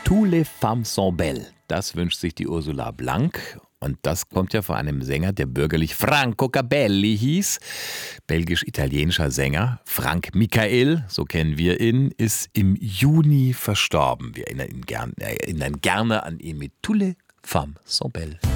Tous les femmes sont belles. Das wünscht sich die Ursula Blank. Und das kommt ja von einem Sänger, der bürgerlich Franco Cabelli hieß. Belgisch-italienischer Sänger. Frank Michael, so kennen wir ihn, ist im Juni verstorben. Wir erinnern gerne an ihn mit Tous les femmes sont belles.